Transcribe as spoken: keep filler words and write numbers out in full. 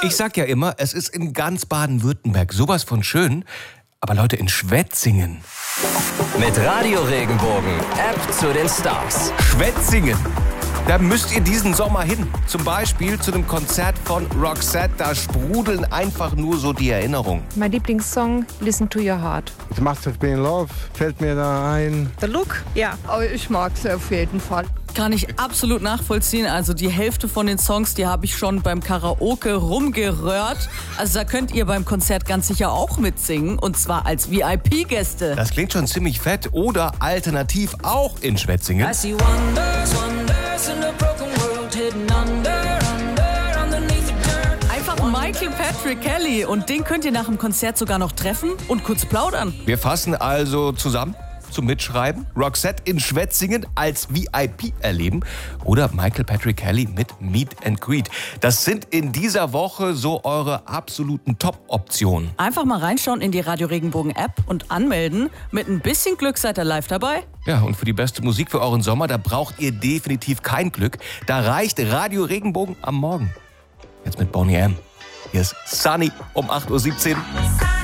Ich sag ja immer, es ist in ganz Baden-Württemberg sowas von schön. Aber Leute, in Schwetzingen. Mit Radio Regenbogen, App zu den Stars. Schwetzingen. Da müsst ihr diesen Sommer hin. Zum Beispiel zu einem Konzert von Roxette. Da sprudeln einfach nur so die Erinnerungen. Mein Lieblingssong, Listen to Your Heart. It Must Have Been Love fällt mir da ein. The Look, ja. Oh, ich mag sie auf jeden Fall. Kann ich absolut nachvollziehen. Also die Hälfte von den Songs, die habe ich schon beim Karaoke rumgerührt. Also da könnt ihr beim Konzert ganz sicher auch mitsingen. Und zwar als V I P-Gäste. Das klingt schon ziemlich fett. Oder alternativ auch in Schwetzingen. Einfach Michael Patrick Kelly. Und den könnt ihr nach dem Konzert sogar noch treffen und kurz plaudern. Wir fassen also zusammen zum Mitschreiben. Roxette in Schwetzingen als V I P erleben oder Michael Patrick Kelly mit Meet and Greet. Das sind in dieser Woche so eure absoluten Top-Optionen. Einfach mal reinschauen in die Radio Regenbogen App und anmelden. Mit ein bisschen Glück seid ihr live dabei. Ja, und für die beste Musik für euren Sommer, da braucht ihr definitiv kein Glück. Da reicht Radio Regenbogen am Morgen. Jetzt mit Boney M. Hier ist Sunny um acht Uhr siebzehn.